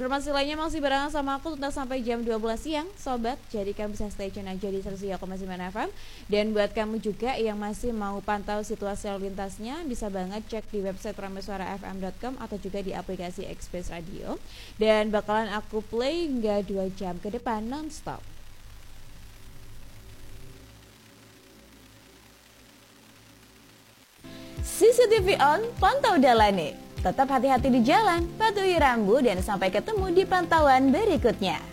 Informasi lainnya masih barengan sama aku tuntas sampai jam 12 siang, sobat. Jadi kamu bisa stay tune aja di 103,9 FM. Dan buat kamu juga yang masih mau pantau situasi lalu lintasnya, bisa banget cek di website pramesuarafm.com atau juga di aplikasi Express Radio. Dan bakalan aku play hingga 2 jam ke depan non-stop. CCTV on, pantau dalane. Tetap hati-hati di jalan, patuhi rambu dan sampai ketemu di pantauan berikutnya.